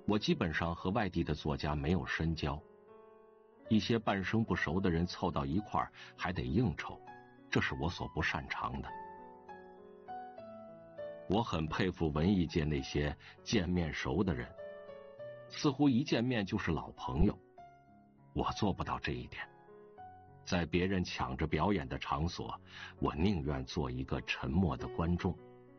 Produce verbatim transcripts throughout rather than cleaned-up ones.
我基本上和外地的作家没有深交，一些半生不熟的人凑到一块儿还得应酬，这是我所不擅长的。我很佩服文艺界那些见面熟的人，似乎一见面就是老朋友，我做不到这一点。在别人抢着表演的场所，我宁愿做一个沉默的观众。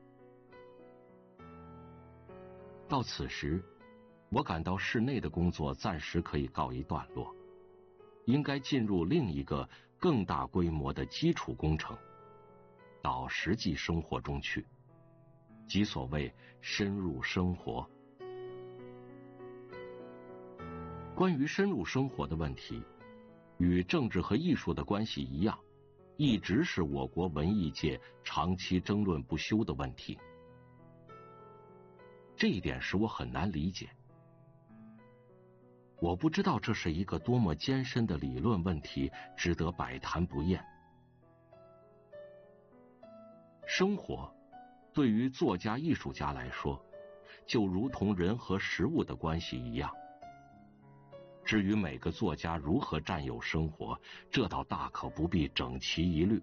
到此时，我感到室内的工作暂时可以告一段落，应该进入另一个更大规模的基础工程，到实际生活中去，即所谓深入生活。关于深入生活的问题，与政治和艺术的关系一样，一直是我国文艺界长期争论不休的问题。这一点使我很难理解。我不知道这是一个多么艰深的理论问题，值得百谈不厌。生活对于作家艺术家来说，就如同人和食物的关系一样。至于每个作家如何占有生活，这倒大可不必整齐一律。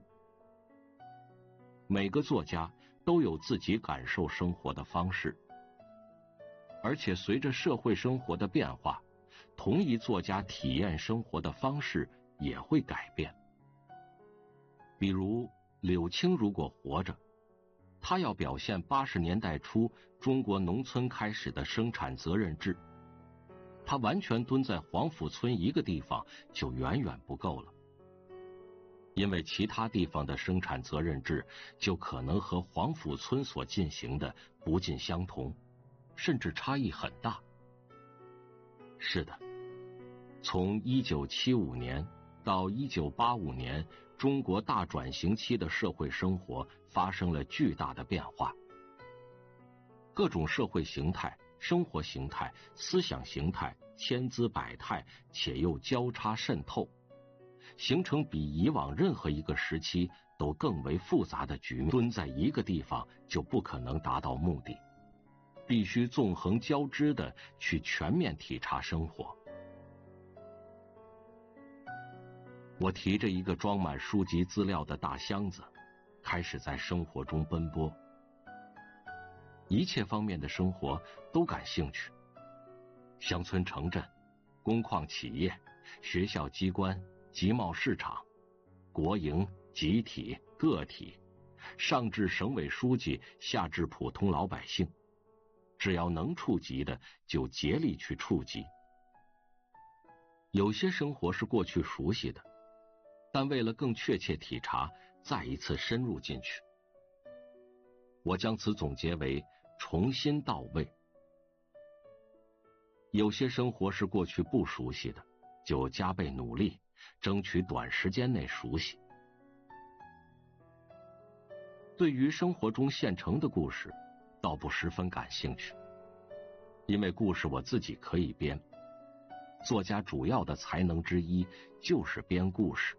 每个作家都有自己感受生活的方式，而且随着社会生活的变化，同一作家体验生活的方式也会改变。比如柳青如果活着，他要表现八十年代初中国农村开始的生产责任制，他完全蹲在黄甫村一个地方就远远不够了，因为其他地方的生产责任制就可能和黄甫村所进行的不尽相同，甚至差异很大。是的，从一九七五年到一九八五年，中国大转型期的社会生活发生了巨大的变化，各种社会形态、生活形态、思想形态千姿百态，且又交叉渗透，形成比以往任何一个时期都更为复杂的局面。蹲在一个地方就不可能达到目的，必须纵横交织的去全面体察生活。我提着一个装满书籍资料的大箱子，开始在生活中奔波，一切方面的生活都感兴趣，乡村城镇、工矿企业、学校机关、集贸市场、国营、集体、个体，上至省委书记，下至普通老百姓，只要能触及的就竭力去触及。有些生活是过去熟悉的，但为了更确切体察，再一次深入进去。我将此总结为重新到位。有些生活是过去不熟悉的，就加倍努力，争取短时间内熟悉。对于生活中现成的故事，倒不十分感兴趣，因为故事我自己可以编，作家主要的才能之一就是编故事。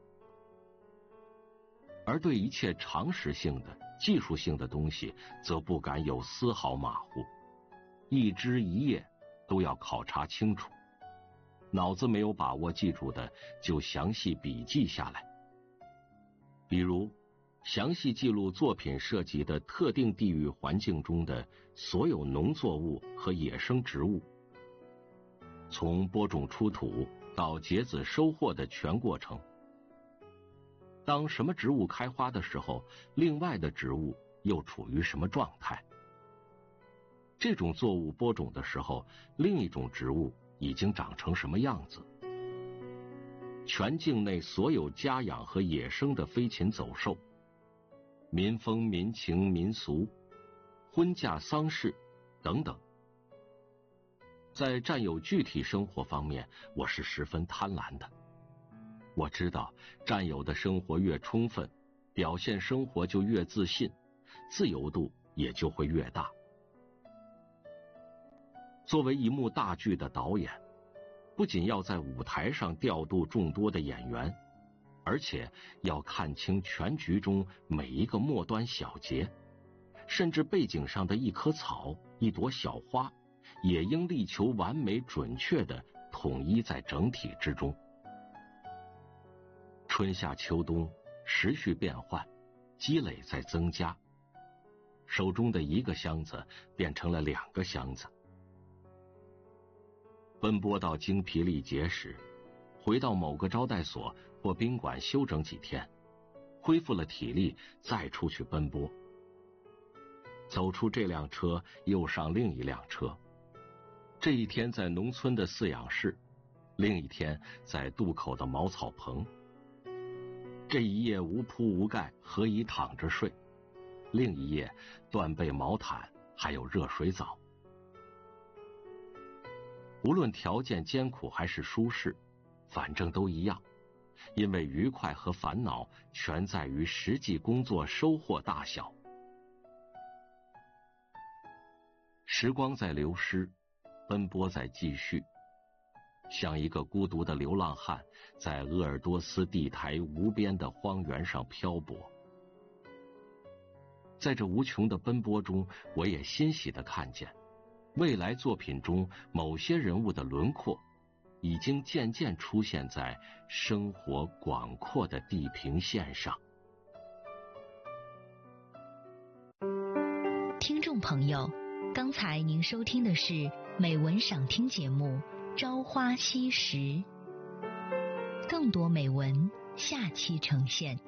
而对一切常识性的、技术性的东西，则不敢有丝毫马虎，一枝一叶都要考察清楚，脑子没有把握记住的，就详细笔记下来。比如详细记录作品涉及的特定地域环境中的所有农作物和野生植物，从播种出土到结籽收获的全过程。当什么植物开花的时候，另外的植物又处于什么状态？这种作物播种的时候，另一种植物已经长成什么样子？全境内所有家养和野生的飞禽走兽，民风民情民俗，婚嫁丧事等等。在占有具体生活方面，我是十分贪婪的。我知道占有的生活越充分，表现生活就越自信，自由度也就会越大。作为一幕大剧的导演，不仅要在舞台上调度众多的演员，而且要看清全局中每一个末端小节，甚至背景上的一棵草、一朵小花， 也应力求完美准确的统一在整体之中。春夏秋冬时序变换，积累在增加，手中的一个箱子变成了两个箱子。奔波到精疲力竭时，回到某个招待所或宾馆休整几天，恢复了体力，再出去奔波。走出这辆车，又上另一辆车。这一天在农村的饲养室，另一天在渡口的茅草棚。这一夜无铺无盖，何以躺着睡？另一夜断被毛毯，还有热水澡。无论条件艰苦还是舒适，反正都一样，因为愉快和烦恼全在于实际工作收获大小。时光在流失，奔波在继续，像一个孤独的流浪汉，在鄂尔多斯地台无边的荒原上漂泊。在这无穷的奔波中，我也欣喜地看见未来作品中某些人物的轮廓已经渐渐出现在生活广阔的地平线上。 听众朋友，刚才您收听的是美文赏听节目《朝花夕拾》，更多美文下期呈现。